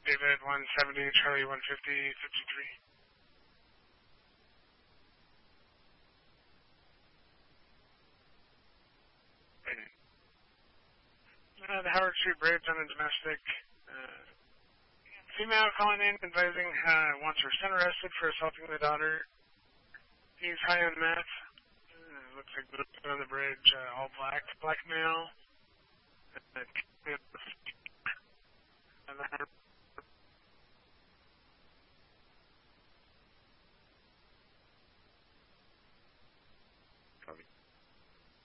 David 170, Charlie 150, 53. The Howard Street Bridge on a domestic. Female calling in advising wants her son arrested for assaulting the daughter. He's high on meth. Looks like on the bridge, all black. Black male.